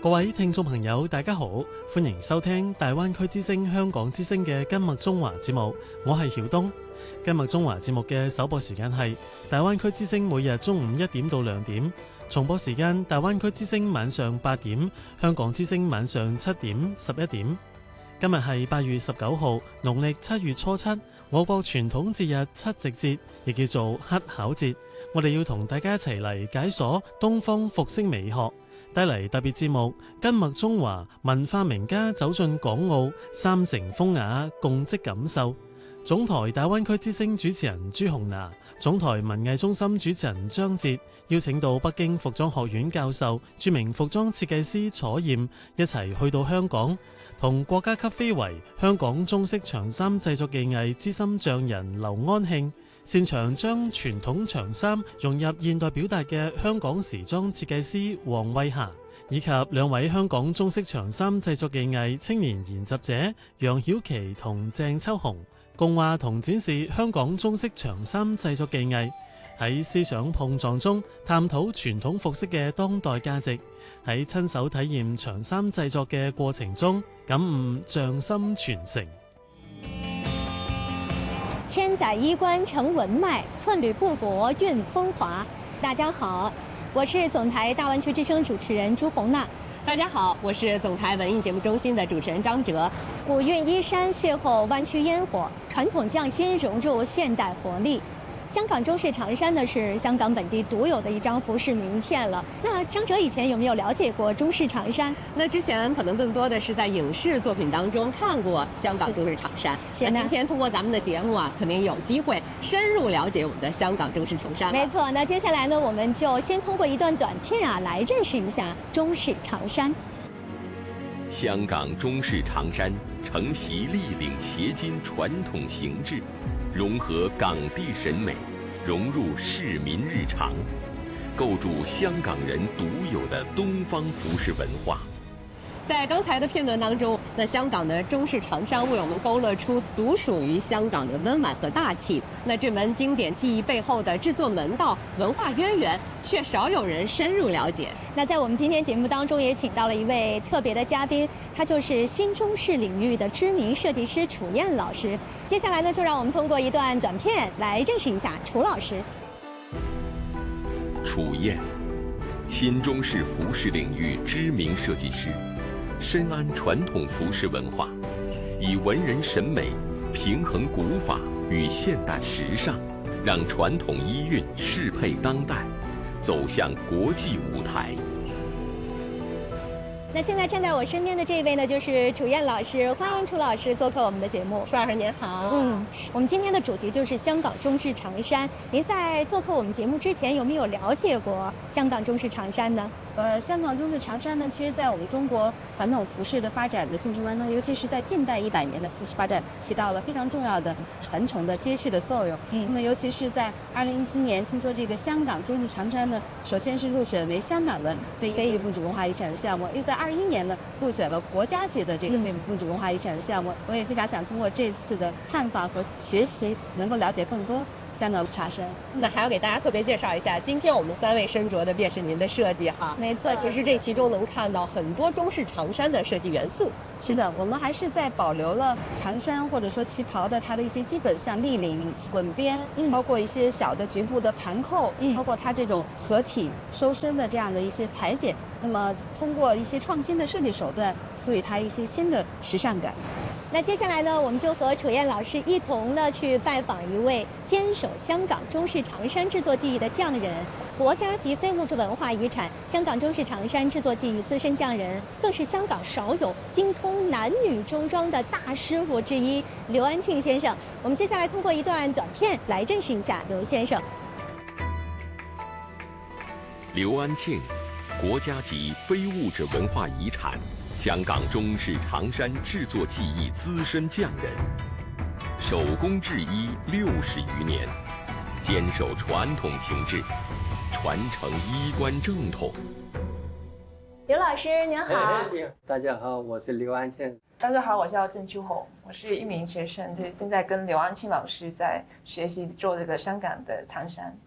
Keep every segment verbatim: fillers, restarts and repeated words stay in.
各位聽眾朋友，大家好，歡迎收聽大灣區之聲香港之聲嘅今麥中華節目，我係曉東。今麥中華節目嘅首播時間係大灣區之聲每日中午一點到兩點，重播時間大灣區之聲晚上八點，香港之聲晚上七點、十一點。今日係八月十九號，農曆七月初七，我國傳統節日七夕節，亦叫做乞巧節。我哋要同大家一齊嚟解鎖東方復式美學，帶嚟特別節目《今麥中華》，文化名家走進港澳，三城風雅，共積感受。總台大灣區之聲主持人朱紅娜，總台文藝中心主持人張哲，邀請到北京服裝學院教授、著名服裝設計師楚艷一齊去到香港，同國家級非遺香港中式長衫製作技藝資深匠人劉安慶，擅長將傳統長衫融入現代表達嘅香港時裝設計師黃慧霞，以及兩位香港中式長衫製作技藝青年研習者楊曉琪同鄭秋紅，共話同展示香港中式長衫製作技藝，喺思想碰撞中探討傳統服飾嘅當代價值，喺親手體驗長衫製作嘅過程中感悟匠心傳承。 千載衣冠成文脈，寸縷布帛韻風華。大家好，我是總台大灣區之聲主持人朱紅娜。 大家好，我是總台文藝節目中心的主持人張哲。 古韻依山邂逅灣區煙火，傳統匠心融入現代活力。香港中式長衫呢，是香港本地獨有的一張服飾名片了。那張哲以前有沒有了解過中式長衫？ 那之前可能更多的是在影視作品當中看過香港中式長衫。那今天通過咱們的節目啊，肯定有機會深入了解我們的香港中式長衫。 沒錯，那接下來呢，我們就先通過一段短片啊，來認識一下中式長衫。 香港中式長衫承襲立領斜襟傳統形制，融合港地審美，融入市民日常，構築香港人獨有的東方服飾文化。 在剛才的片段當中，那香港的中式長衫為我們勾勒出獨屬於香港的溫婉和大氣。那這門經典技藝背後的製作門道、文化淵源，卻少有人深入了解。 那在我們今天節目當中，也請到了一位特別的嘉賓，他就是新中式領域的知名設計師楚艷老師。接下來呢，就讓我們通過一段短片來認識一下楚老師。 楚艷，新中式服飾領域知名設計師。深諳傳統服飾文化，以文人審美平衡古法與現代時尚，讓傳統衣韻適配當代，走向國際舞台。 那現在站在我身邊的這位呢，就是楚艷老師，歡迎楚老師做客我們的節目。 楚老師您好。 嗯，我們今天的主題就是香港中式長衫。您在做客我們節目之前，有沒有了解過香港中式長衫呢？ 呃，香港中式長衫呢，其實在我們中國傳統服飾的發展的進程當中，尤其是在近代一百年的服飾發展，起到了非常重要的傳承的接續的作用。嗯，那麼尤其是在二零一七年，聽說這個香港中式長衫呢，首先是入選為香港的非非物質文化遺產的項目，又在二一年呢入選了國家級的這個非物質文化遺產的項目。我也非常想通過這次的探訪和學習，能夠了解更多香港茶衫。 那還要給大家特別介紹一下，今天我們三位身着的便是您的設計哈。 沒錯， 其實這其中能看到很多中式長衫的設計元素。 是的，我們還是在保留了長衫或者說旗袍的它的一些基本，像立領、滾邊，嗯，包括一些小的局部的盤扣，嗯，包括它這種合體收身的這樣的一些裁剪。那麼通過一些創新的設計手段，賦予它一些新的時尚感。 那接下來呢，我們就和楚艷老師一同呢去拜訪一位堅守香港中式長衫製作技藝的匠人，國家級非物質文化遺產香港中式長衫製作技藝資深匠人，更是香港少有精通男女中裝的大師傅之一劉安慶先生。我們接下來通過一段短片來認識一下劉先生。 劉安慶，國家級非物質文化遺產香港中式長衫製作技藝資深匠人，手工製衣六十餘年，堅守傳統形制，傳承衣冠正統。 劉老師您好。 大家好，我是劉安慶。 大家好，我叫鄭秋紅，我是一名學生，就是正在跟劉安慶老師在學習做這個香港的長衫。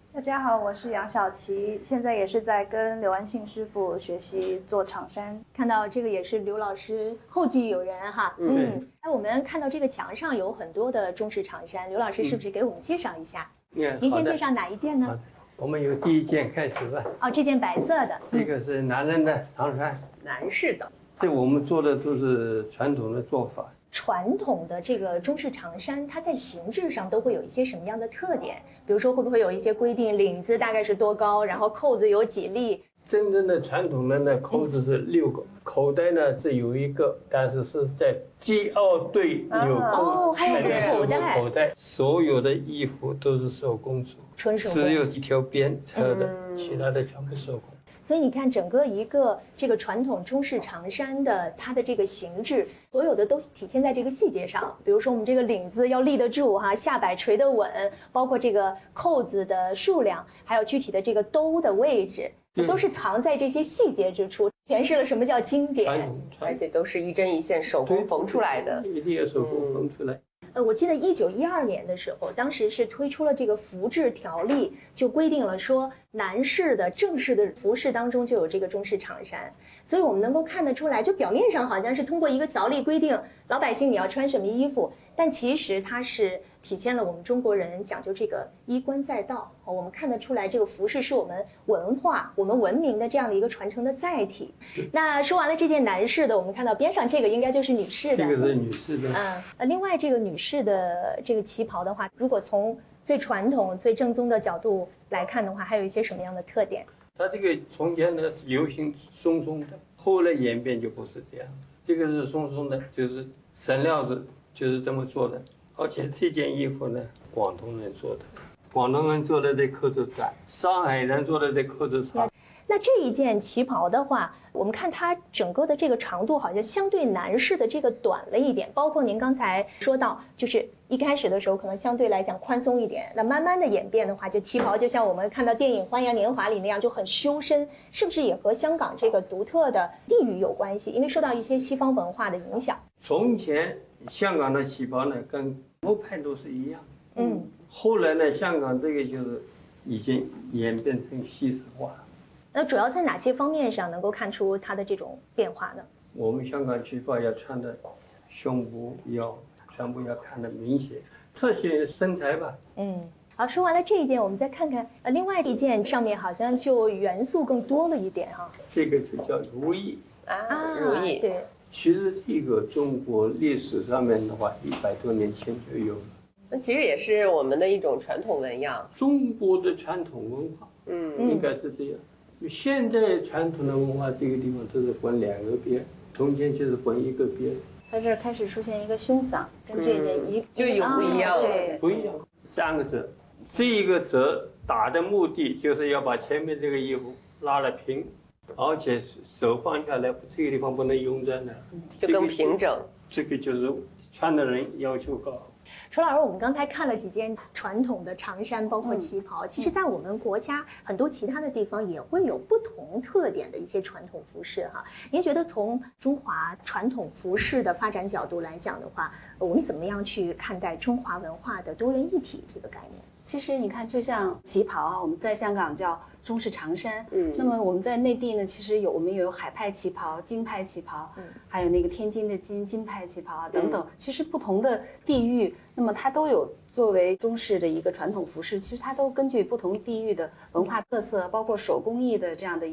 大家好，我是杨小琪，现在也是在跟刘安庆师傅学习做长衫。 看到这个也是刘老师后继有人哈。嗯，哎，我们看到这个墙上有很多的中式长衫，刘老师是不是给我们介绍一下？ 嗯、 您先介绍哪一件呢？ 我们由第一件开始吧。 哦，这件白色的， 这个是男人的长衫， 男士的。 这我们做的都是传统的做法。 传统的这个中式长衫，它在形制上都会有一些什么样的特点？比如说，会不会有一些规定，领子大概是多高，然后扣子有几粒？ 真正的传统的呢，扣子是六个，口袋呢是有一个，但是是在第二对有扣， 哦，还有一个口袋。 口袋，所有的衣服都是手工做， 纯手工， 只有一条边车的，其他的全部手工。 所以你看，整个一个这个传统中式长衫的它的这个形制，所有的都体现在这个细节上。比如说我们这个领子要立得住哈，下摆垂得稳，包括这个扣子的数量，还有具体的这个兜的位置，都是藏在这些细节之处，诠释了什么叫经典， 而且都是一针一线手工缝出来的， 一定要手工缝出来。 呃，我记得一九一二年的时候，当时是推出了这个服制条例，就规定了说，男士的正式的服饰当中就有这个中式长衫，所以我们能够看得出来，就表面上好像是通过一个条例规定老百姓你要穿什么衣服，但其实它是体现了我们中国人讲究这个衣冠在道。我们看得出来，这个服饰是我们文化、我们文明的这样的一个传承的载体。那说完了这件男士的，我们看到边上这个应该就是女士的。 这个是女士的。 嗯，呃，另外这个女士的这个旗袍的话，如果从最传统、最正宗的角度来看的话，还有一些什么样的特点？ 它这个从前呢流行松松的，后来演变就不是这样。这个是松松的，就是绳料子就是这么做的。而且这件衣服呢，广东人做的，广东人做的这扣子短，上海人做的这扣子长。 那这一件旗袍的话，我们看它整个的这个长度好像相对男士的这个短了一点，包括您刚才说到，就是一开始的时候可能相对来讲宽松一点，那慢慢的演变的话，就旗袍就像我们看到电影《花样年华》里那样就很修身，是不是也和香港这个独特的地域有关系？因为受到一些西方文化的影响。 从前香港的旗袍呢，跟欧派都是一样， 嗯， 后来呢，香港这个就是已经演变成西式化了。 那主要在哪些方面上能够看出它的这种变化呢？ 我们香港旗袍要穿的胸部腰全部要看得明显，特写身材吧。 嗯，好，说完了这一件，我们再看看呃，另外一件上面好像就元素更多了一点哈。 这个就叫如意啊，如意。 对， 其实这个中国历史上面的话，一百多年前就有了。 那其实也是我们的一种传统纹样， 中国的传统文化，嗯，应该是这样。现在传统的文化，这个地方都是纹两个边，中间就是纹一个边。 它这儿开始出现一个胸嗓，跟这件一、 嗯、就有不一样了， 对， 不一样。三个折，这一个折打的目的就是要把前面这个衣服拉得平，而且手放下来，这个地方不能慵在那， 就更平整。 这个就是穿的人要求高。 楚老师，我们刚才看了几件传统的长衫，包括旗袍，嗯、其实在我们国家很多其他的地方也会有不同特点的一些传统服饰哈。您觉得从中华传统服饰的发展角度来讲的话，我们怎么样去看待中华文化的多元一体这个概念？ 其实你看，就像旗袍啊，我们在香港叫中式长衫， 嗯， 那么我们在内地呢，其实有我们也有海派旗袍、京派旗袍，嗯，还有那个天津的金金派旗袍啊等等。嗯、其实不同的地域，那么它都有作为中式的一个传统服饰，其实它都根据不同地域的文化特色，包括手工艺的这样的